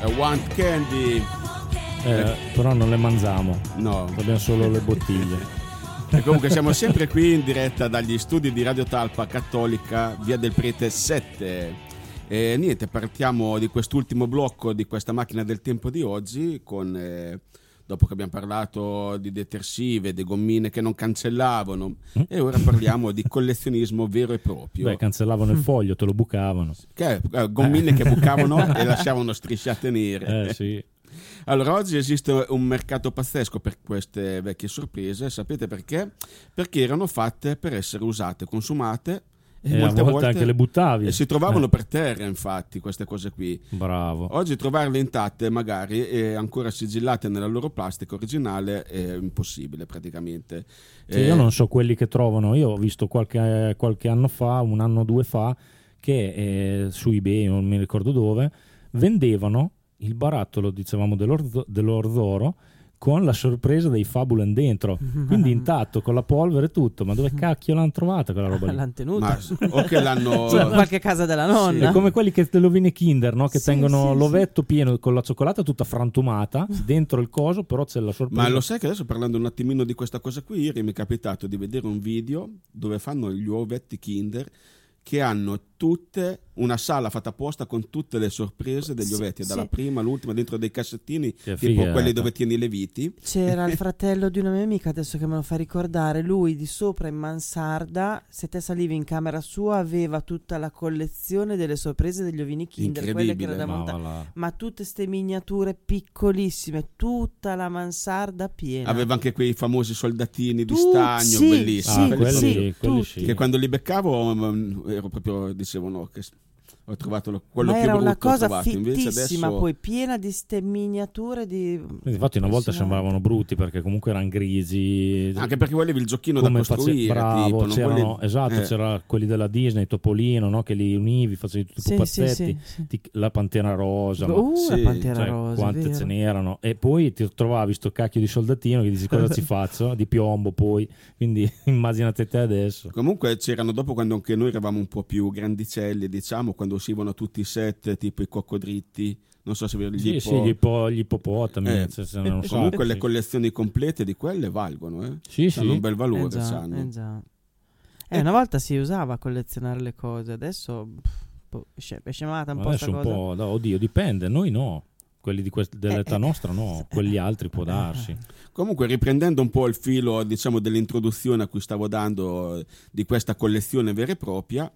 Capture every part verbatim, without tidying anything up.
Want Candy. Eh, però non le mangiamo, no, abbiamo solo le bottiglie. E comunque siamo sempre qui in diretta dagli studi di Radio Talpa Cattolica, via del Prete sette. E niente, partiamo di quest'ultimo blocco di questa macchina del tempo di oggi con eh, dopo che abbiamo parlato di detersive, di gommine che non cancellavano, mm. e ora parliamo di collezionismo vero e proprio. Beh, cancellavano il foglio, te lo bucavano. Che, eh, gommine che bucavano e lasciavano strisciate nere. Eh sì. Allora, oggi esiste un mercato pazzesco per queste vecchie sorprese, sapete perché? Perché erano fatte per essere usate, consumate, e, e molte a volte volte anche le buttavi. E si trovavano eh. per terra, infatti, queste cose qui. Bravo. Oggi trovarle intatte, magari, e ancora sigillate nella loro plastica originale è impossibile praticamente. Sì, eh, io non so quelli che trovano, io ho visto qualche, qualche anno fa, un anno o due fa, che eh, su eBay, non mi ricordo dove, vendevano il barattolo, dicevamo, dell'orzo, dell'orzoro con la sorpresa dei Fabulen dentro, quindi intatto con la polvere e tutto. Ma dove cacchio l'hanno trovata quella roba lì? L'hanno tenuta. Ma, o che l'hanno in qualche casa della nonna. Sì, è come quelli che dell'ovine Kinder, no? Che sì, tengono sì, l'ovetto sì. pieno con la cioccolata tutta frantumata dentro il coso, però c'è la sorpresa. Ma lo sai che adesso, parlando un attimino di questa cosa qui, ieri mi è capitato di vedere un video dove fanno gli ovetti Kinder che hanno tutte una sala fatta apposta con tutte le sorprese degli ovetti, sì, dalla sì. prima all'ultima, dentro dei cassettini, che tipo figata. quelli dove tieni le viti. C'era il fratello di una mia amica, adesso che me lo fa ricordare, lui di sopra in mansarda, se te salivi in camera sua aveva tutta la collezione delle sorprese degli ovini Kinder, quelle che era da montare, ma, ma tutte ste miniature piccolissime, tutta la mansarda piena. Aveva anche quei famosi soldatini tu, di stagno, sì, bellissimi, sì, quelli, sì, quelli sì. sì. che quando li beccavo ero proprio, dicevo no, che ho trovato lo, quello ma più era brutto una cosa trovato. Invece fittissima, adesso... poi piena di ste miniature di... Infatti una volta sembravano brutti perché comunque erano grigi, anche perché volevi il giochino come da costruire, face... bravo, tipo, c'erano, volevi... esatto, eh. c'era quelli della Disney, Topolino, no? Che li univi, facevi tutti i sì, pupazzetti, sì, sì, sì. la Pantera Rosa, uh, ma... sì. la Pantera cioè, Rosa, quante vero. ce n'erano, e poi ti trovavi sto cacchio di soldatino che dici cosa ci faccio, di piombo poi, quindi immaginate te adesso. Comunque c'erano, dopo, quando anche noi eravamo un po' più grandicelli, diciamo, quando uscivano tutti i set tipo i coccodritti, non so se vi sì, gli, sì, gli, ipo, gli ippopotami, eh, cioè, se non so, comunque sì. le collezioni complete di quelle valgono, eh? Sì, hanno sì. un bel valore, eh già, sanno. eh già. Eh, una volta si usava a collezionare le cose, adesso pff, è scemata un po' adesso sta un cosa. po', no, oddio, dipende, noi no, quelli di quest- dell'età eh, nostra no, quelli altri può darsi. Comunque, riprendendo un po' il filo, diciamo, dell'introduzione a cui stavo dando di questa collezione vera e propria,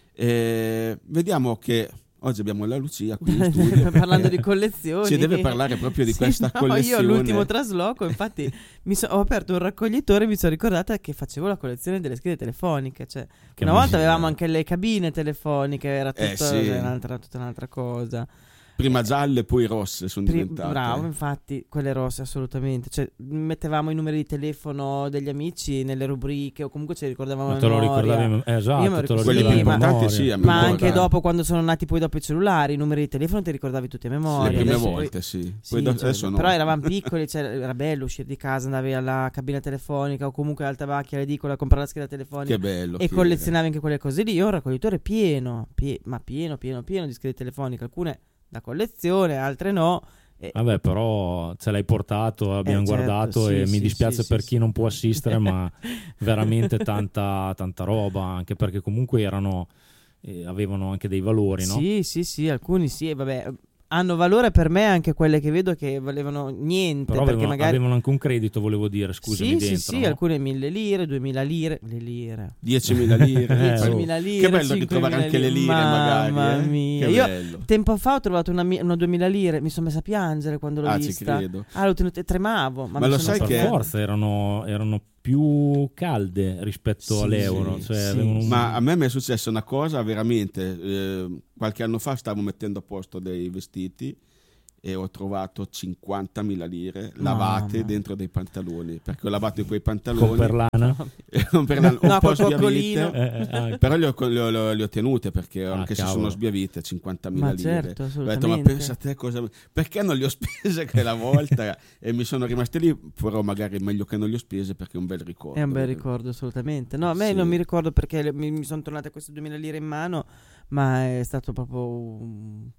eh, vediamo che oggi abbiamo la Lucia qui in studio. Parlando di collezioni, si deve parlare proprio di sì, questa no, collezione. Io all'ultimo trasloco, infatti, mi so, ho aperto un raccoglitore e mi sono ricordata che facevo la collezione delle schede telefoniche. Cioè, Che una musica. volta avevamo anche le cabine telefoniche, era tutto, Eh, sì. un'altra, tutta un'altra cosa. Prima gialle, poi rosse sono Pri- diventate. Bravo, infatti, quelle rosse assolutamente. Cioè, mettevamo i numeri di telefono degli amici nelle rubriche, o comunque ce li ricordavamo Ma a te lo memoria. ricordavi, eh, esatto, Io me lo te lo ricordo- Quelli ricordavi più sì, a importanti, memoria. sì, a Ma memoria. anche dopo, quando sono nati poi dopo i cellulari, i numeri di telefono ti ricordavi tutti a memoria. le prime Adesso volte, poi- sì. sì, Poi do- cioè, adesso no. Però eravamo piccoli, cioè, era bello uscire di casa, andavi alla cabina telefonica o comunque al tabacchi, all'edicola a comprare la scheda telefonica. Che bello. E che- collezionavi anche quelle cose lì. Io ho un raccoglitore pieno, pie- ma pieno, pieno, pieno di schede telefoniche, alcune da collezione, altre no. E Vabbè, però ce l'hai portato, abbiamo Eh, certo, guardato sì, e sì, mi dispiace sì, per sì, chi sì. non può assistere, ma veramente tanta, tanta roba, anche perché comunque erano, eh, avevano anche dei valori, no? Sì, sì, sì, alcuni sì, vabbè, hanno valore per me anche quelle che vedo che valevano niente, Però perché avevano, magari avevano anche un credito, volevo dire, scusami, sì, dentro, sì, sì, no? alcune mille lire, duemila lire, le lire. diecimila lire. Eh, diecimila lire, Che bello ritrovare cinquemila anche le lire, magari. Mamma eh? mia. Che Io bello. tempo fa ho trovato una, mi- una duemila lire, mi sono messa a piangere quando l'ho Ah, ci vista. credo. Ah, l'ho tenuta e tremavo. Ma, Ma mi lo sono sai Per che- forza erano, erano più calde rispetto Sì, all'euro, sì, cioè sì. avevano un- Ma a me mi è successa una cosa veramente, eh, qualche anno fa stavo mettendo a posto dei vestiti e ho trovato cinquantamila lire lavate Mamma. dentro dei pantaloni, perché ho lavato quei con pantaloni perlana. non per la- un No, po' col sbiavite, coccolino. Eh, eh, ah, però le ho, le ho- le ho- le ho tenute perché Ah, anche se cavolo. sono sbiavite cinquantamila Ma lire. certo, Ho detto, ma assolutamente. pensa a te cosa, perché non le ho spese quella volta e mi sono rimaste lì, però magari è meglio che non le ho spese perché è un bel ricordo. È un bel ricordo, assolutamente. No, a me Sì. non mi ricordo perché le- mi, mi sono tornate queste duemila lire in mano, ma è stato proprio un,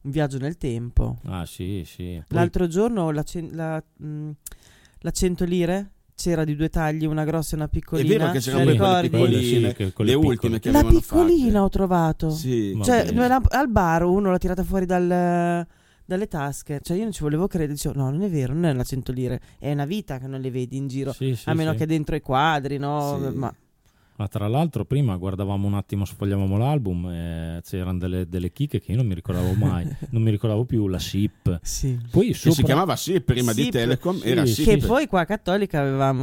un viaggio nel tempo. Ah sì, sì. Poi... L'altro giorno la, la, mh, la cento lire c'era di due tagli, una grossa e una piccolina. È vero che c'erano sì, quelle piccoline, sì, che le ultime che la avevano piccolina fatte. ho trovato. Sì. Cioè la, al bar uno l'ha tirata fuori dal, dalle tasche. Cioè io non ci volevo credere, dicevo no, non è vero, non è una cento lire, è una vita che non le vedi in giro, sì, sì, a meno sì. che dentro i quadri, no? Sì. Ma Ma tra l'altro prima guardavamo un attimo, sfogliavamo l'album e c'erano delle, delle chicche che io non mi ricordavo mai, non mi ricordavo più, la S I P. sì. Poi che sopra... si chiamava S I P prima S I P, di Telecom, sì, era sì. S I P. Che poi qua a Cattolica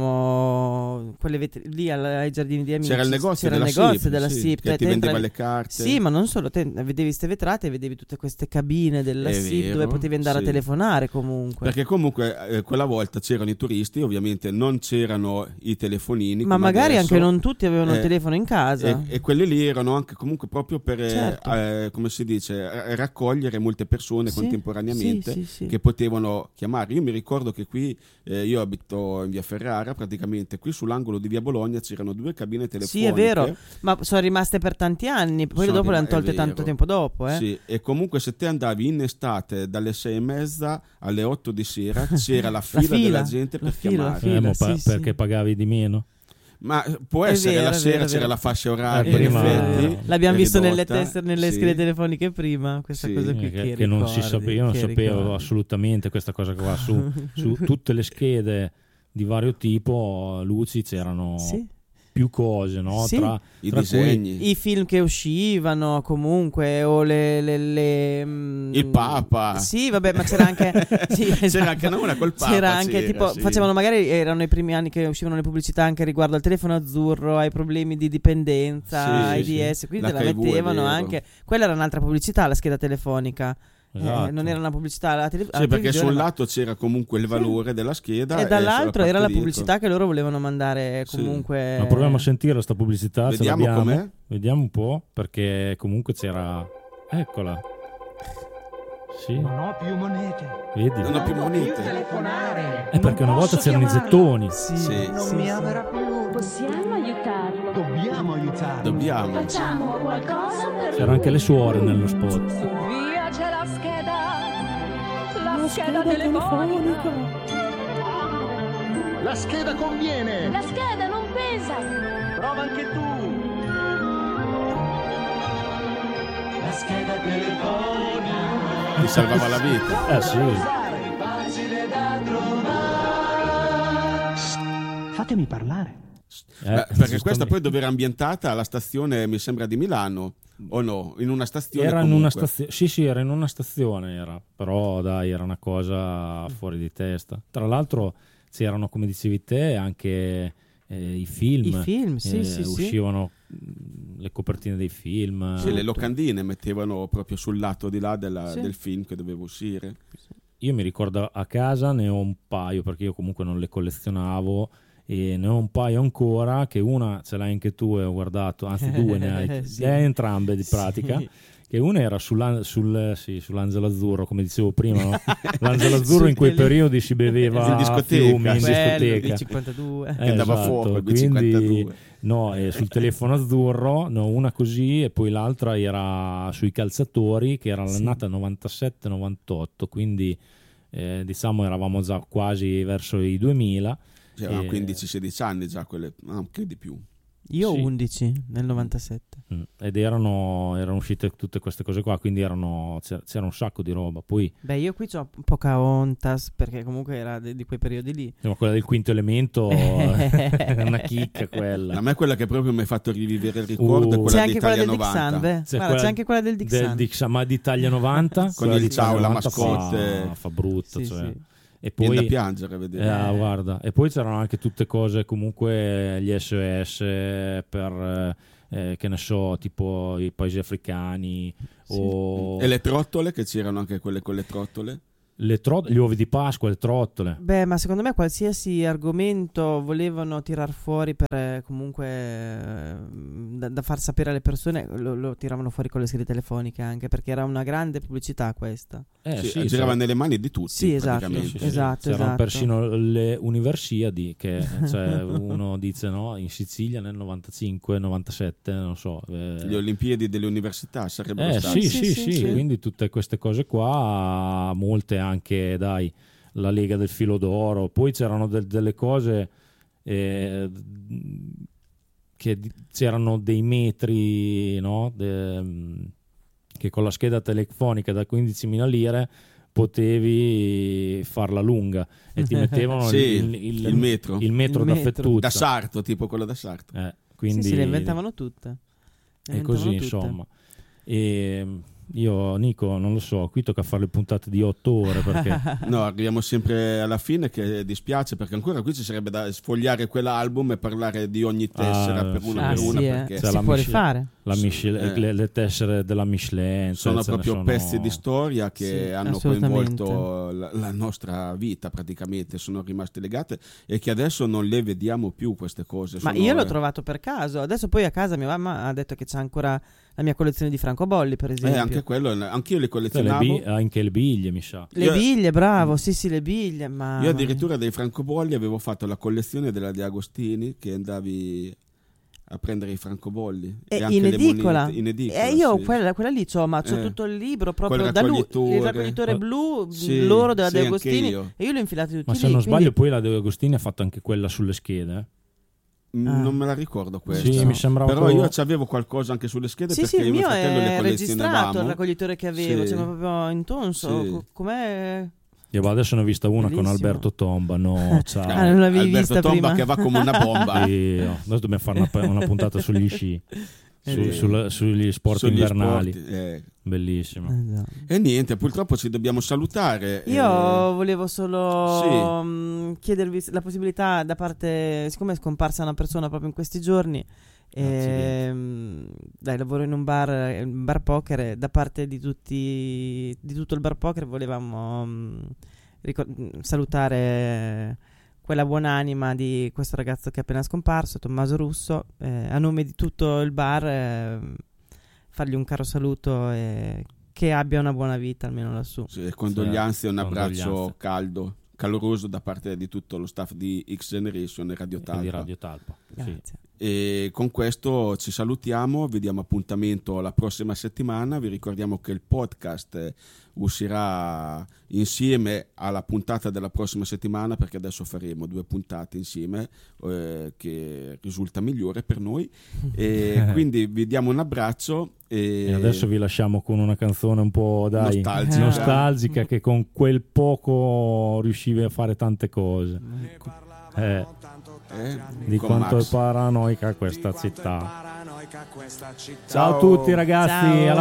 avevamo quelle vetri- lì al- ai giardini di Amici C'era il negozio c'era della il negozio S I P, della sì, S I P, che Te- ti te vendeva entravi- le carte. Sì, ma non solo, te vedevi ste vetrate e vedevi tutte queste cabine della È S I P vero, dove potevi andare sì. a telefonare comunque. Perché comunque eh, quella volta c'erano i turisti, ovviamente non c'erano i telefonini. Ma come magari adesso, anche non tutti avevano eh, il telefono in casa. E, e quelli lì erano anche comunque proprio per, eh, Certo. eh, come si dice, eh, raccogliere molte persone Sì, contemporaneamente sì, sì, sì. che potevano chiamare. Io mi ricordo che qui, eh, io abito in via Ferrara, praticamente qui sull'angolo di via Bologna c'erano due cabine telefoniche. Sì, è vero, ma sono rimaste per tanti anni, poi Sono dopo le hanno rima- è tolte tanto vero. tempo dopo. Eh. Sì, e comunque se te andavi in estate dalle sei e mezza alle otto di sera c'era la fila, fila, della gente la per fila, la chiamare. fila. Eh, mo pa- sì, perché sì. pagavi di meno. Ma può È essere vero, la è sera vero, è c'era vero. la fascia oraria, Eh, in prima- effetti, L'abbiamo visto nelle ridotta, teste, nelle sì. schede telefoniche prima, questa Sì. cosa qui Eh, che, che, che non si ricordi, sapeva, io non che sapevo ricordi. assolutamente questa cosa qua. Su, su tutte le schede di vario tipo, Luci, c'erano Sì. più cose, no? Sì. Tra, I tra disegni. cui I film che uscivano comunque o le, le, le, mm, Il Papa. sì vabbè ma c'era anche sì, C'era esatto. anche una col Papa, c'era anche c'era, tipo sì. facevano magari erano i primi anni che uscivano le pubblicità anche riguardo al telefono azzurro, ai problemi di dipendenza, Sì, AIDS, sì. quindi te la L'H I V, è mettevano vero. anche, quella era un'altra pubblicità, la scheda telefonica. Esatto. Eh, non era una pubblicità alla tele- Sì, alla perché televisione, sul ma- lato c'era comunque il valore della scheda e dall'altro sulla era la parte pubblicità che loro volevano mandare Sì. comunque. Ma proviamo a sentire questa pubblicità. ce Vediamo l'abbiamo? com'è. Vediamo un po', perché comunque c'era. Eccola. Sì, Non ho più monete. vedi? Non ho più monete. telefonare. È perché una volta c'erano i gettoni. Sì, Sì. Non sì, mi sì. avrà più. Possiamo aiutarlo? Dobbiamo aiutarlo. Dobbiamo. Facciamo qualcosa per C'era anche le suore nello spot. Via c'è la scheda, la scheda telefonica. La scheda conviene. La scheda non pesa. Prova anche tu. La scheda telefonica. Ti salvava la vita. Eh sì. Facile da trovare. Fatemi parlare. Eh, Beh, perché giustamente. questa poi dove era ambientata alla stazione, mi sembra, di Milano, o no? In una stazione Era in comunque. una stazione. Sì, sì, era in una stazione. Era. Però dai, era una cosa fuori di testa. Tra l'altro c'erano, come dicevi te, anche eh, i film. I film, sì, Eh, sì, sì. uscivano mh, le copertine dei film. Sì, le locandine mettevano proprio sul lato di là della- Sì. del film che doveva uscire. Io mi ricordo a casa ne ho un paio, perché io comunque non le collezionavo, e ne ho un paio ancora, che una ce l'hai anche tu e ho guardato, anzi due ne hai, Sì. le hai entrambe di pratica. Sì. Che una era sull'an- sul, sì, sull'Angelo Azzurro, come dicevo prima, no? L'Angelo Azzurro Sul in quei tele- periodi si beveva In a discoteca. fiumi, in Quello, Quello discoteca. del cinquantadue. Eh, Che andava a esatto, fuoco il B quindi cinquantadue. no, eh, sul telefono azzurro, no, una così, e poi l'altra era sui calzatori, che era l'annata novantasette novantotto, quindi eh, diciamo eravamo già quasi verso i duemila. C'erano Eh, quindici sedici anni già quelle, anche di più. Io ho Sì. undici nel novantasette. Mm, ed erano, erano uscite tutte queste cose qua, quindi erano, c'era, c'era un sacco di roba. Poi Beh, io qui ho Pocahontas perché comunque era de- di quei periodi lì. insomma, quella del quinto elemento è una chicca quella. A me quella che proprio mi ha fatto rivivere il ricordo è Uh. quella C'è di anche quella Italia del Dixan, novanta. beh. C'è Guarda, quella c'è anche quella del del Dixan. Dixan, ma di Italia novanta Con quella il di Italia ciao, la novanta mascotte. fa, fa brutto, Sì, cioè. sì. E Viene da poi piangere a vedere. eh, guarda, e poi c'erano anche tutte cose, comunque gli S O S per eh, che ne so, tipo i paesi africani o E le trottole, che c'erano anche quelle con le trottole. Le trot- gli uovi di Pasqua, le trottole. Beh, ma secondo me qualsiasi argomento volevano tirar fuori per eh, comunque eh, da, da far sapere alle persone, lo, lo tiravano fuori con le schede telefoniche, anche perché era una grande pubblicità questa. Eh, sì, sì, girava sì. nelle mani di tutti. Sì, esatto, praticamente. Sì, esatto, c'erano esatto. persino le universiadi che cioè, uno dice no, in Sicilia nel novantacinque novantasette, non so. Eh, Le Olimpiadi delle università sarebbero eh, state. sì, Sì, sì, sì, sì, sì. quindi tutte queste cose qua, molte anche, dai, la Lega del Filo d'Oro, poi c'erano del- delle cose eh, che di- c'erano dei metri, no? De- che con la scheda telefonica da quindicimila lire potevi farla lunga e ti mettevano Sì, il, il- il metro. il metro Il da metro. Fettuzza. Da Sarto, tipo quello da Sarto. Eh, quindi Sì, sì, le inventavano tutte. Le è così, inventavano tutte. insomma. E io, Nico, non lo so, qui tocca fare le puntate di otto ore perché No, arriviamo sempre alla fine, che dispiace perché ancora qui ci sarebbe da sfogliare quell'album e parlare di ogni tessera Ah, per sì. una Ah, per sì, una eh. perché C'è si la può Michel- rifare. la Michel- Eh. le, le tessere della Michelin sono cioè, ce ne proprio sono- pezzi di storia che Sì, hanno assolutamente. coinvolto la, la nostra vita, praticamente sono rimaste legate e che adesso non le vediamo più queste cose. Ma Sono- io l'ho trovato per caso. Adesso poi a casa mia mamma ha detto che c'è ancora la mia collezione di francobolli, per Eh, esempio. anche quello, anch'io le Cioè, le collezionavo. bi- anche le biglie, mi sa. Le Io- biglie, bravo, sì sì, le biglie. Ma Io addirittura dei francobolli avevo fatto la collezione della De Agostini, che andavi a prendere i francobolli E e anche in le edicola. monete in edicola, E io sì. quella, quella lì c'ho, ma c'ho Eh. tutto il libro proprio Col da lui, raccoglitore. il raccoglitore Eh. blu, Sì, loro della sì, De anche Agostini, io. e io li ho infilati tutti Ma se lì, non quindi- sbaglio poi la De Agostini ha fatto anche quella sulle schede. eh? Mm, Ah. Non me la ricordo questa. Sì, mi sembrava Però proprio- io c'avevo qualcosa anche sulle schede Sì, perché sì, il io e mio mio fratello le è registrato il collezionavamo. raccoglitore che avevo, Sì. cioè proprio intonso. Sì. Co- Com'è? E va, adesso ne ho vista una Bellissimo. con Alberto Tomba. No, ciao. Ah, non l'avevi Alberto vista Tomba prima? che va come una bomba. Sì, no. Adesso dobbiamo fare una, una puntata sugli sci, su- Sì. sul- sugli sport Sugli invernali. sport, eh. Bellissimo. Eh, già. E niente, purtroppo ci dobbiamo salutare. Io eh, volevo solo Sì. mh, chiedervi la possibilità da parte, siccome è scomparsa una persona proprio in questi giorni, ehm, dai, lavoro in un bar, un bar poker, e da parte di tutti, di tutto il bar poker volevamo mh, ricor- mh, salutare quella buonanima di questo ragazzo che è appena scomparso, Tommaso Russo, eh, a nome di tutto il bar, eh, fargli un caro saluto e che abbia una buona vita almeno lassù. sì, condoglianze e un abbraccio Condoglianze. caldo, caloroso da parte di tutto lo staff di X Generation e Radio E Talpa. di Radio Talpa. Sì. Grazie. E con questo ci salutiamo, vi diamo appuntamento la prossima settimana. Vi ricordiamo che il podcast eh, uscirà insieme alla puntata della prossima settimana, perché adesso faremo due puntate insieme, eh, che risulta migliore per noi. E quindi vi diamo un abbraccio. E, E adesso vi lasciamo con una canzone un po' dai, Nostalgica. nostalgica, che con quel poco riuscivi a fare tante cose. Eh, eh, di con quanto Max. è paranoica questa città. Paranoica questa città. Ciao a tutti ragazzi, Ciao. alla